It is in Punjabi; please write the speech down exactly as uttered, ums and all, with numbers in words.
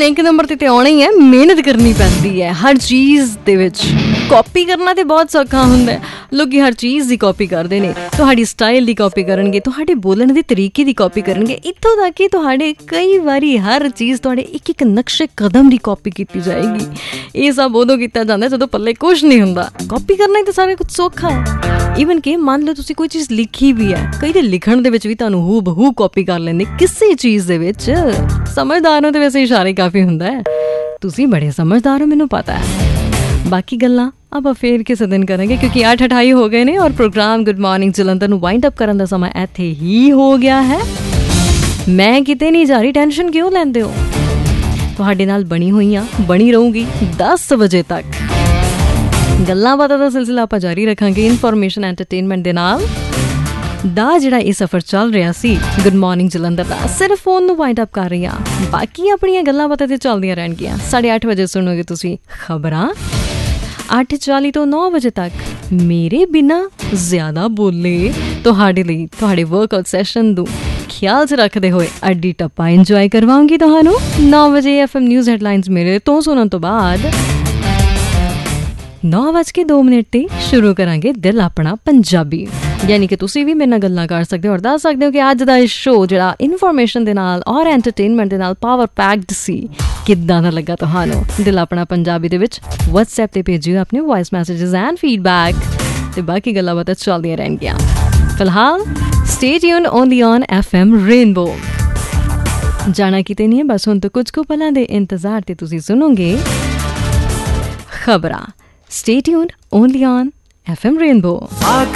ਇੱਕ ਨੰਬਰ ਤੇ ਆਉਣਾ ਹੀ ਹੈ। ਮਿਹਨਤ ਕਰਨੀ ਪੈਂਦੀ ਹੈ ਹਰ ਚੀਜ਼ ਦੇ ਵਿੱਚ। ਕਾਪੀ ਕਰਨਾ ਤੇ ਬਹੁਤ ਸੌਖਾ ਹੁੰਦਾ ਹੈ। ਲੋਕ ਹਰ ਚੀਜ਼ ਦੀ ਕਾਪੀ ਕਰਦੇ ਨੇ, ਤੁਹਾਡੀ ਸਟਾਈਲ ਦੀ ਕਾਪੀ ਕਰਨਗੇ, ਤੁਹਾਡੇ ਬੋਲਣ ਦੇ ਤਰੀਕੇ ਦੀ ਕਾਪੀ ਕਰਨਗੇ, ਇੱਥੋਂ ਤੱਕ ਕਿ ਤੁਹਾਡੇ ਕਈ ਵਾਰੀ ਹਰ ਚੀਜ਼ ਤੁਹਾਡੇ ਇੱਕ ਇੱਕ ਨਕਸ਼ੇ ਕਦਮ ਦੀ ਕਾਪੀ ਕੀਤੀ ਜਾਏਗੀ। ਇਹ ਸਭ ਉਦੋਂ ਕੀਤਾ ਜਾਂਦਾ ਜਦੋਂ ਪੱਲੇ ਕੁਛ ਨਹੀਂ ਹੁੰਦਾ। ਕਾਪੀ ਕਰਨਾ ਹੀ ਤਾਂ ਸਾਰਾ ਕੁਛ ਸੌਖਾ ਹੈ। ਈਵਨ ਕਿ ਮੰਨ ਲਓ ਤੁਸੀਂ ਕੋਈ ਚੀਜ਼ ਲਿਖੀ ਵੀ ਹੈ, ਕਈ ਦੇ ਲਿਖਣ ਦੇ ਵਿੱਚ ਵੀ ਤੁਹਾਨੂੰ ਹੂ ਬਹੂ ਕਾਪੀ ਕਰ ਲੈਂਦੇ ਕਿਸੇ ਚੀਜ਼ ਦੇ ਵਿੱਚ। ਸਮਝਦਾਰ ਹੋ ਤੇ ਵੈਸੇ ਇਸ਼ਾਰੇ ਕਾਫੀ ਹੁੰਦਾ ਹੈ। ਤੁਸੀਂ ਬੜੇ ਸਮਝਦਾਰ ਹੋ, ਮੈਨੂੰ ਪਤਾ ਹੈ। ਬਾਕੀ ਗੱਲਾਂ ਆਪਾਂ ਫੇਰ ਕਿਸੇ ਦਿਨ ਕਰਾਂਗੇ, ਕਿਉਂਕਿ ਅੱਠ ਅਠਾਈ ਹੋ ਗਏ ਨੇ ਔਰ ਪ੍ਰੋਗਰਾਮ ਗੁੱਡ ਮਾਰਨਿੰਗ ਜਲੰਧਰ ਨੂੰ ਵਾਈਂਡ ਅਪ ਕਰਨ ਦਾ ਸਮਾਂ ਇੱਥੇ ਹੀ ਹੋ ਗਿਆ ਹੈ। ਮੈਂ ਕਿਤੇ ਨਹੀਂ ਜਾ ਰਹੀ, ਟੈਨਸ਼ਨ ਕਿਉਂ ਲੈਂਦੇ ਹੋ? ਤੁਹਾਡੇ ਨਾਲ ਬਣੀ ਹੋਈਆਂ ਬਣੀ ਰਹੂੰਗੀ ਦਸ ਵਜੇ ਤੱਕ। ਗੱਲਾਂ ਬਾਤਾਂ ਦਾ ਸਿਲਸਿਲਾ ਆਪਾਂ ਜਾਰੀ ਰੱਖਾਂਗੇ ਇਨਫੋਰਮੇਸ਼ਨ ਐਂਟਰਟੇਨਮੈਂਟ ਦੇ ਨਾਲ। ਦਾ ਜਿਹੜਾ ਇਹ ਸਫ਼ਰ ਚੱਲ ਰਿਹਾ ਸੀ ਗੁੱਡ ਮਾਰਨਿੰਗ ਜਲੰਧਰ ਦਾ, ਸਿਰਫ ਫੋਨ ਨੂੰ ਵਾਈਂਡ ਅਪ ਕਰ ਰਹੀ ਹਾਂ। ਬਾਕੀ ਆਪਣੀਆਂ ਗੱਲਾਂ ਬਾਤਾਂ ਤੇ ਚੱਲਦੀਆਂ ਰਹਿਣਗੀਆਂ। ਸਾਢੇ ਅੱਠ ਵਜੇ ਸੁਣੋਗੇ ਤੁਸੀਂ ਖਬਰਾਂ। ਅੱਠ ਚਾਲੀ ਤੋਂ ਨੌ ਵਜੇ ਤੱਕ ਮੇਰੇ ਬਿਨਾਂ ਜ਼ਿਆਦਾ ਬੋਲੇ ਤੁਹਾਡੇ ਲਈ ਤੁਹਾਡੇ ਵਰਕਆਊਟ ਸੈਸ਼ਨ ਨੂੰ ਖਿਆਲ 'ਚ ਰੱਖਦੇ ਹੋਏ ਅੱਡੀ ਟੱਪਾ ਇੰਜੋਏ ਕਰਵਾਉਂਗੀ ਤੁਹਾਨੂੰ। ਨੌ ਵਜੇ ਐਫ ਐਮ ਨਿਊਜ਼ ਹੈਡਲਾਈਨਸ ਮੇਰੇ ਤੋਂ ਸੁਣਨ ਤੋਂ ਬਾਅਦ ਨੌ ਵੱਜ ਕੇ ਦੋ ਮਿੰਟ ਤੇ ਸ਼ੁਰੂ ਕਰਾਂਗੇ ਦਿਲ ਆਪਣਾ ਪੰਜਾਬੀ। ਯਾਨੀ ਕਿ ਤੁਸੀਂ ਵੀ ਮੇਰੇ ਨਾਲ ਗੱਲਾਂ ਕਰ ਸਕਦੇ ਹੋ ਔਰ ਦੱਸ ਸਕਦੇ ਹੋ ਕਿ ਅੱਜ ਦਾ ਇਹ ਸ਼ੋਅ ਜਿਹੜਾ ਇਨਫੋਰਮੇਸ਼ਨ ਦੇ ਨਾਲ ਔਰ ਐਂਟਰਟੇਨਮੈਂਟ ਦੇ ਨਾਲ ਪਾਵਰ ਪੈਕਡ ਸੀ, ਕਿੱਦਾਂ ਦਾ ਲੱਗਾ ਤੁਹਾਨੂੰ। ਦਿਲ ਆਪਣਾ ਪੰਜਾਬੀ ਦੇ ਵਿੱਚ ਵਟਸਐਪ ਤੇ ਭੇਜਿਓ ਆਪਣੇ ਵੌਇਸ ਮੈਸੇजेस ਐਂਡ ਫੀਡਬੈਕ, ਤੇ ਬਾਕੀ ਗੱਲਾਂ ਬਾਤਾਂ ਚੱਲਦੀਆਂ ਰਹਿਣਗੀਆਂ। ਫਿਲਹਾਲ stay tuned only on F M rainbow. ਜਾਣਾ ਕਿਤੇ ਨਹੀਂ ਹੈ, ਬਸ ਹੁਣ ਤੋਂ ਕੁਝ ਕੁ ਪਲਾਂ ਦੇ ਇੰਤਜ਼ਾਰ ਤੇ ਤੁਸੀਂ ਸੁਣੋਗੇ ਖਬਰਾਂ। Stay tuned only on F M Rainbow.